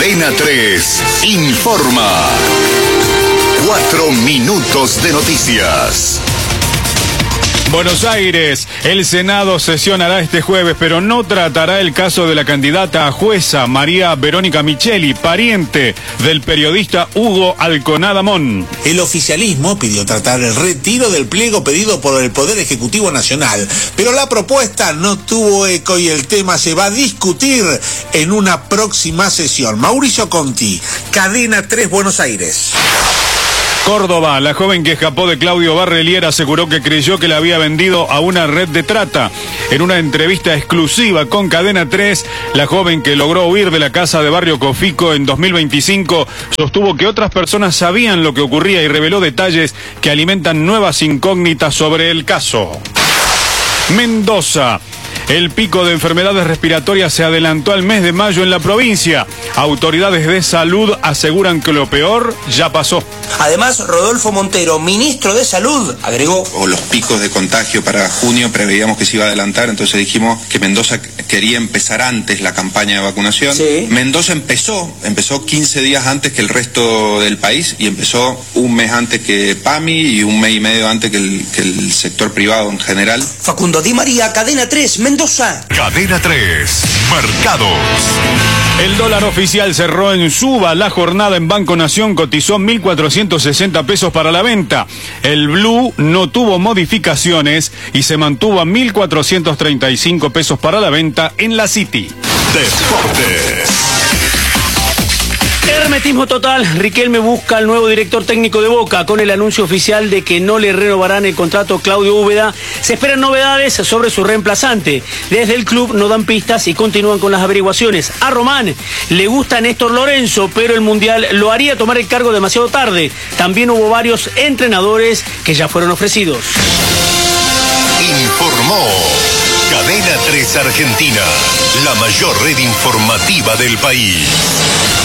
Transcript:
Cadena 3 informa. 4 minutos de noticias. Buenos Aires, el Senado sesionará este jueves, pero no tratará el caso de la candidata a jueza María Verónica Micheli, pariente del periodista Hugo Alconada Mon. El oficialismo pidió tratar el retiro del pliego pedido por el Poder Ejecutivo Nacional, pero la propuesta no tuvo eco y el tema se va a discutir en una próxima sesión. Mauricio Conti, Cadena 3, Buenos Aires. Córdoba, la joven que escapó de Claudio Barrelier aseguró que creyó que la había vendido a una red de trata. En una entrevista exclusiva con Cadena 3, la joven que logró huir de la casa de Barrio Cofico en 2025 sostuvo que otras personas sabían lo que ocurría y reveló detalles que alimentan nuevas incógnitas sobre el caso. Mendoza. El pico de enfermedades respiratorias se adelantó al mes de mayo en la provincia. Autoridades de salud aseguran que lo peor ya pasó. Además, Rodolfo Montero, ministro de Salud, agregó: los picos de contagio para junio preveíamos que se iba a adelantar, entonces dijimos que Mendoza quería empezar antes la campaña de vacunación. Sí. Mendoza empezó 15 días antes que el resto del país y empezó un mes antes que PAMI y un mes y medio antes que el sector privado en general. Facundo Di María, Cadena 3, Mendoza. Cadena 3, mercados. El dólar oficial cerró en suba la jornada en Banco Nación, cotizó 1.460 pesos para la venta. El blue no tuvo modificaciones y se mantuvo a 1.435 pesos para la venta en la City. Deportes. Hermetismo total, Riquelme busca al nuevo director técnico de Boca. Con el anuncio oficial de que no le renovarán el contrato a Claudio Úbeda, se esperan novedades sobre su reemplazante. Desde el club no dan pistas y continúan con las averiguaciones. A Román le gusta Néstor Lorenzo, pero el Mundial lo haría tomar el cargo demasiado tarde. También hubo varios entrenadores que ya fueron ofrecidos. Informó Cadena 3 Argentina, la mayor red informativa del país.